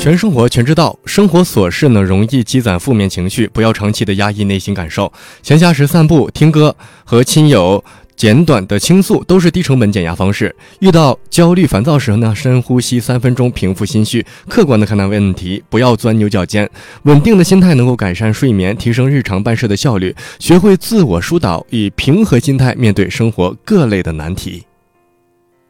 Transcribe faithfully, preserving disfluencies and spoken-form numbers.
全生活全知道，生活琐事呢容易积攒负面情绪，不要长期的压抑内心感受。闲暇时散步、听歌和亲友简短的倾诉都是低成本减压方式。遇到焦虑烦躁时呢，深呼吸三分钟，平复心绪，客观的看待问题，不要钻牛角尖。稳定的心态能够改善睡眠，提升日常办事的效率。学会自我疏导，以平和心态面对生活各类的难题。